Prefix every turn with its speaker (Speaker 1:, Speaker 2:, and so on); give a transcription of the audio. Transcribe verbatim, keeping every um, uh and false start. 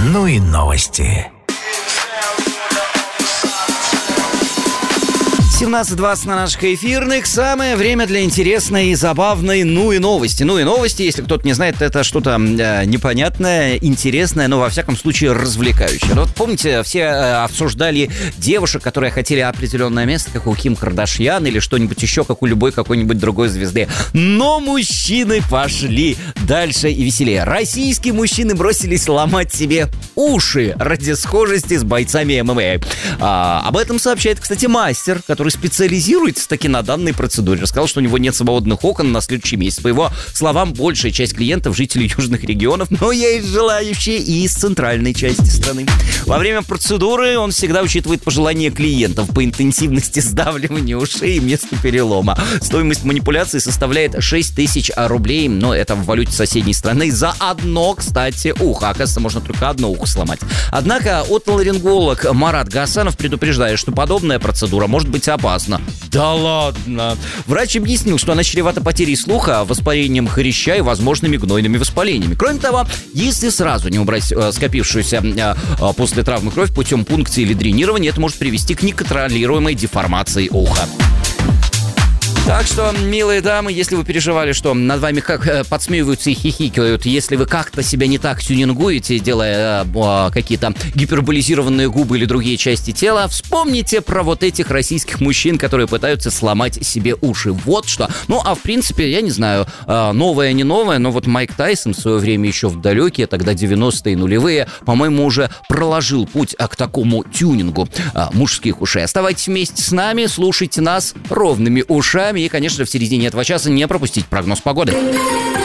Speaker 1: Ну и новости.
Speaker 2: семнадцать двадцать на наших эфирных. Самое время для интересной и забавной «Ну и новости». «Ну и новости», если кто-то не знает, это что-то э, непонятное, интересное, но во всяком случае развлекающее. Вот помните, все э, обсуждали девушек, которые хотели определенное место, как у Ким Кардашьян или что-нибудь еще, как у любой какой-нибудь другой звезды. Но мужчины пошли дальше и веселее. Российские мужчины бросились ломать себе уши ради схожести с бойцами эм эм а. А, об этом сообщает, кстати, мастер, который специализируется таки на данной процедуре. Рассказал, что у него нет свободных окон на следующий месяц. По его словам, большая часть клиентов — жители южных регионов, но есть желающие и из центральной части страны. Во время процедуры он всегда учитывает пожелания клиентов по интенсивности сдавливания ушей и месту перелома. Стоимость манипуляции составляет шесть тысяч рублей, но это в валюте соседней страны за одно, кстати, ухо. Оказывается, можно только одно ухо сломать. Однако отоларинголог Марат Гасанов предупреждает, что подобная процедура может быть опасна. Опасно. Да ладно. Врач объяснил, что она чревата потерей слуха, воспалением хряща и возможными гнойными воспалениями. Кроме того, если сразу не убрать э, скопившуюся э, э, после травмы кровь путем пункции или дренирования, это может привести к неконтролируемой деформации уха. Так что, милые дамы, если вы переживали, что над вами как э, подсмеиваются и хихикают, если вы как-то себя не так тюнингуете, делая э, какие-то гиперболизированные губы или другие части тела, вспомните про вот этих российских мужчин, которые пытаются сломать себе уши. Вот что. Ну, а в принципе, я не знаю, э, новое, не новое, но вот Майк Тайсон в свое время еще в далекие, тогда девяностые, нулевые, по-моему, уже проложил путь к такому тюнингу э, мужских ушей. Оставайтесь вместе с нами, слушайте нас ровными ушами. И, конечно, в середине этого часа не пропустить прогноз погоды.